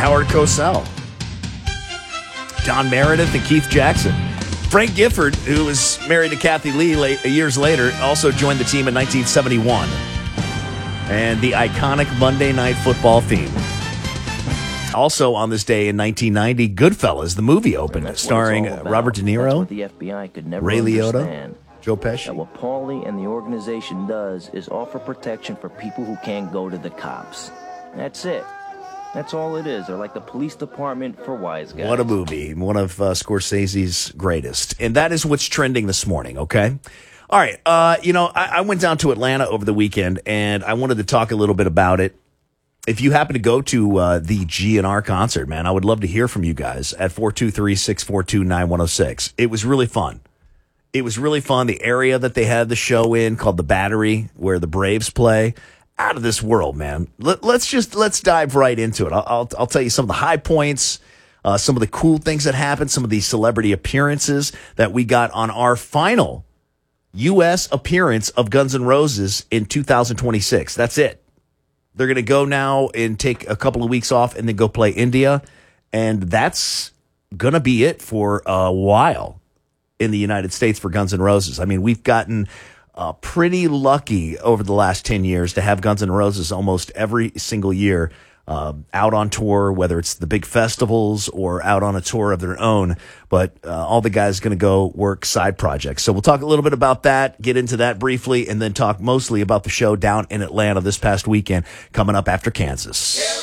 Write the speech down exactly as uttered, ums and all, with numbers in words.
Howard Cosell, Don Meredith, and Keith Jackson. Frank Gifford, who was married to Kathy Lee late, years later, also joined the team in nineteen seventy-one. And the iconic Monday Night Football theme. Also on this day in nineteen ninety, Goodfellas, the movie opened, starring Robert De Niro, the F B I could never Ray Liotta, understand. Joe Pesci. That what Paulie and the organization does is offer protection for people who can't go to the cops. That's it. That's all it is. They're like the police department for wise guys. What a movie. One of uh, Scorsese's greatest. And that is what's trending this morning, okay? All right. Uh, you know, I, I went down to Atlanta over the weekend, and I wanted to talk a little bit about it. If you happen to go to uh, the G N R concert, man, I would love to hear from you guys at four two three, six four two, nine one zero six. It was really fun. It was really fun. The area that they had the show in called the Battery, where the Braves play, out of this world, man. Let, let's just let's dive right into it. I'll, I'll I'll tell you some of the high points, uh, some of the cool things that happened, some of the celebrity appearances that we got on our final U S appearance of Guns N' Roses in two thousand twenty-six. That's it. They're going to go now and take a couple of weeks off and then go play India, and that's going to be it for a while in the United States for Guns N' Roses. I mean, we've gotten Uh, pretty lucky over the last ten years to have Guns N' Roses almost every single year uh, out on tour, whether it's the big festivals or out on a tour of their own. But uh, all the guys going to go work side projects. So we'll talk a little bit about that, get into that briefly, and then talk mostly about the show down in Atlanta this past weekend coming up after Kansas.